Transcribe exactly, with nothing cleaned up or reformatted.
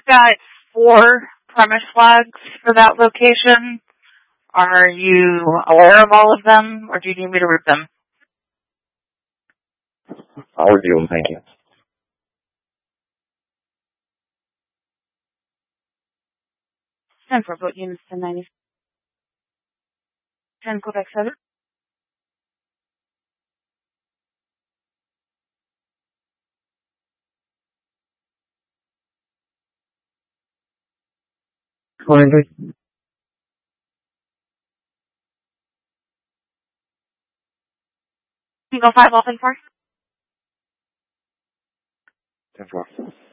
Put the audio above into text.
got four premise flags for that location. Are you aware of all of them, or do you need me to read them? I'll review them, thank you. ten for vote units ten ninety. ten Quebec seven. Coventry. Eagle five, all ten four. ten four.